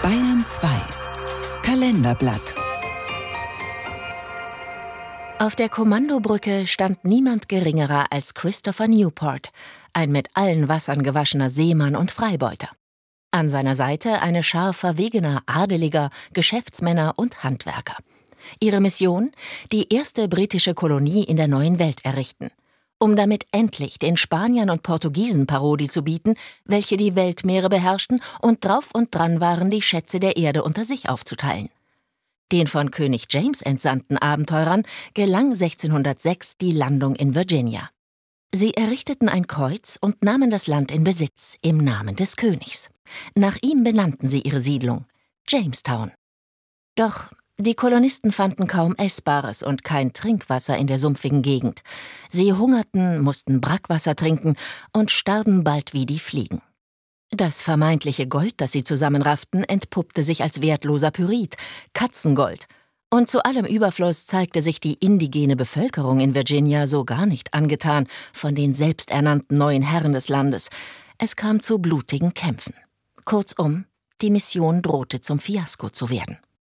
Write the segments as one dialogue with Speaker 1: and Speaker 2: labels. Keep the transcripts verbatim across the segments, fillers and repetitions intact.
Speaker 1: Bayern zwei Kalenderblatt.
Speaker 2: Auf der Kommandobrücke stand niemand geringerer als Christopher Newport, ein mit allen Wassern gewaschener Seemann und Freibeuter. An seiner Seite eine Schar verwegener Adeliger, Geschäftsmänner und Handwerker. Ihre Mission? Die erste britische Kolonie in der neuen Welt errichten, um damit endlich den Spaniern und Portugiesen Parodie zu bieten, welche die Weltmeere beherrschten und drauf und dran waren, die Schätze der Erde unter sich aufzuteilen. Den von König James entsandten Abenteurern gelang sechzehnhundertsechs die Landung in Virginia. Sie errichteten ein Kreuz und nahmen das Land in Besitz im Namen des Königs. Nach ihm benannten sie ihre Siedlung Jamestown. Doch die Kolonisten fanden kaum Essbares und kein Trinkwasser in der sumpfigen Gegend. Sie hungerten, mussten Brackwasser trinken und starben bald wie die Fliegen. Das vermeintliche Gold, das sie zusammenrafften, entpuppte sich als wertloser Pyrit, Katzengold. Und zu allem Überfluss zeigte sich die indigene Bevölkerung in Virginia so gar nicht angetan von den selbsternannten neuen Herren des Landes. Es kam zu blutigen Kämpfen. Kurzum, die Mission drohte zum Fiasko zu werden.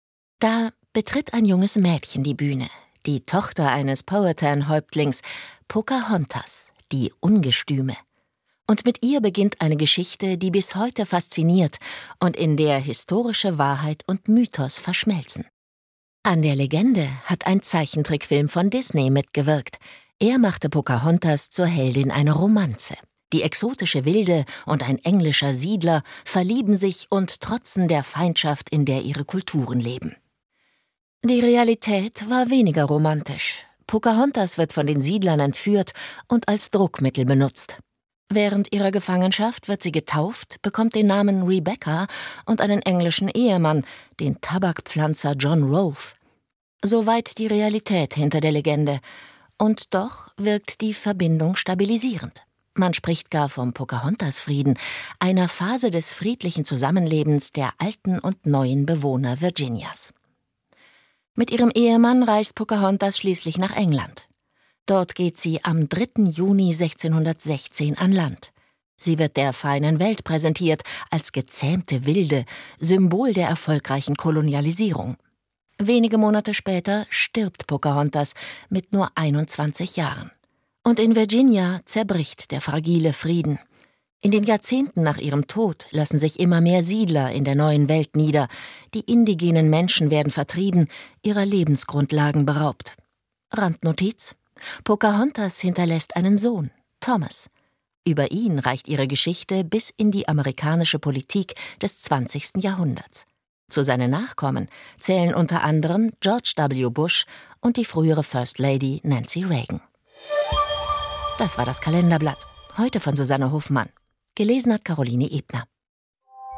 Speaker 2: Da betritt ein junges Mädchen die Bühne, die Tochter eines Powhatan-Häuptlings, Pocahontas, die Ungestüme. Und mit ihr beginnt eine Geschichte, die bis heute fasziniert und in der historische Wahrheit und Mythos verschmelzen. An der Legende hat ein Zeichentrickfilm von Disney mitgewirkt. Er machte Pocahontas zur Heldin einer Romanze. Die exotische Wilde und ein englischer Siedler verlieben sich und trotzen der Feindschaft, in der ihre Kulturen leben. Die Realität war weniger romantisch. Pocahontas wird von den Siedlern entführt und als Druckmittel benutzt. Während ihrer Gefangenschaft wird sie getauft, bekommt den Namen Rebecca und einen englischen Ehemann, den Tabakpflanzer John Rolfe. Soweit die Realität hinter der Legende. Und doch wirkt die Verbindung stabilisierend. Man spricht gar vom Pocahontas-Frieden, einer Phase des friedlichen Zusammenlebens der alten und neuen Bewohner Virginias. Mit ihrem Ehemann reist Pocahontas schließlich nach England. Dort geht sie am dritten Juni sechzehnhundertsechzehn an Land. Sie wird der feinen Welt präsentiert als gezähmte Wilde, Symbol der erfolgreichen Kolonialisierung. Wenige Monate später stirbt Pocahontas mit nur einundzwanzig Jahren. Und in Virginia zerbricht der fragile Frieden. In den Jahrzehnten nach ihrem Tod lassen sich immer mehr Siedler in der neuen Welt nieder. Die indigenen Menschen werden vertrieben, ihrer Lebensgrundlagen beraubt. Randnotiz: Pocahontas hinterlässt einen Sohn, Thomas. Über ihn reicht ihre Geschichte bis in die amerikanische Politik des zwanzigsten Jahrhunderts. Zu seinen Nachkommen zählen unter anderem George W. Bush und die frühere First Lady Nancy Reagan. Das war das Kalenderblatt, heute von Susanne Hofmann. Gelesen hat Caroline Ebner.